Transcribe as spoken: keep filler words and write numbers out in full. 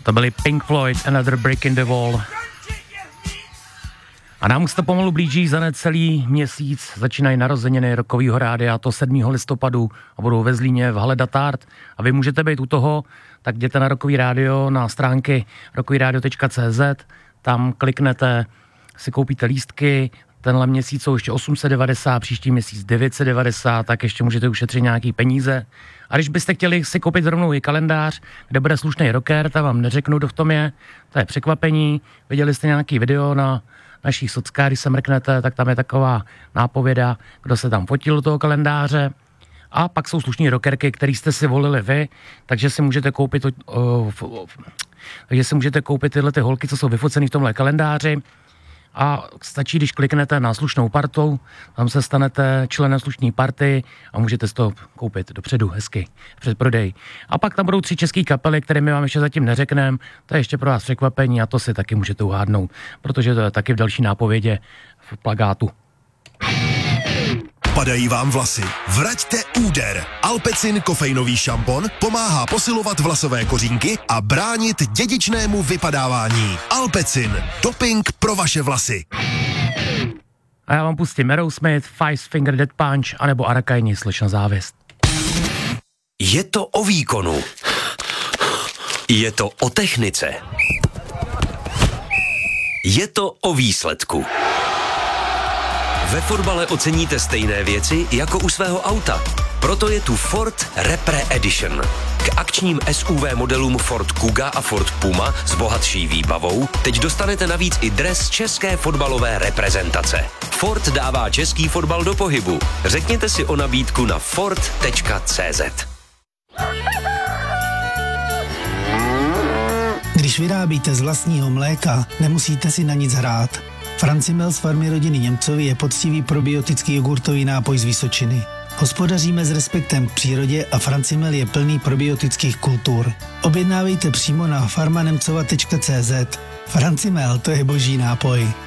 To byli Pink Floyd, Another Brick in the Wall. A nám se to pomalu blíží, za necelý měsíc začínají narozeniny Rockovýho rádia, to sedmého listopadu a budou ve Zlíně v hale Datard. A vy můžete být u toho, tak jděte na Rockový rádio, na stránky rockový radio tečka cé zet, tam kliknete, si koupíte lístky, tenhle měsíc jsou ještě osm set devadesát, příští měsíc devět set devadesát, tak ještě můžete ušetřit nějaký peníze. A když byste chtěli si koupit rovnou i kalendář, kde bude slušný rocker, tak vám neřeknu, kdo v tom je, to je překvapení. Viděli jste nějaký video na našich sockách, když se mrknete, tak tam je taková nápověda, kdo se tam fotil do toho kalendáře. A pak jsou slušní rockerky, který jste si volili vy, takže si můžete koupit, uh, uh, takže si můžete koupit tyhle ty holky, co jsou vyfocený v tomhle kalendáři. A stačí, když kliknete na slušnou partu, tam se stanete členem slušné party a můžete z toho koupit dopředu hezky před prodej. A pak tam budou tři české kapely, které my vám ještě zatím neřekneme, to je ještě pro vás překvapení a to si taky můžete uhádnout, protože to je taky v další nápovědě v plakátu. Padají vám vlasy? Vraťte úder. Alpecin kofeinový šampon pomáhá posilovat vlasové kořínky a bránit dědičnému vypadávání. Alpecin. Doping pro vaše vlasy. A já vám pustím Aerosmith, Five Finger Death Punch anebo Arakaini Slečna závist. Je to o výkonu. Je to o technice. Je to o výsledku. Ve fotbale oceníte stejné věci jako u svého auta. Proto je tu Ford Repre Edition. K akčním S U V modelům Ford Kuga a Ford Puma s bohatší výbavou teď dostanete navíc i dres české fotbalové reprezentace. Ford dává český fotbal do pohybu. Řekněte si o nabídku na ford tečka cé zet. Když vyrábíte z vlastního mléka, nemusíte si na nic hrát. Francimel z farmy rodiny Němcovi je poctivý probiotický jogurtový nápoj z Vysočiny. Hospodaříme s respektem k přírodě a Francimel je plný probiotických kultur. Objednávejte přímo na farma nemcova tečka cé zet. Francimel, to je boží nápoj.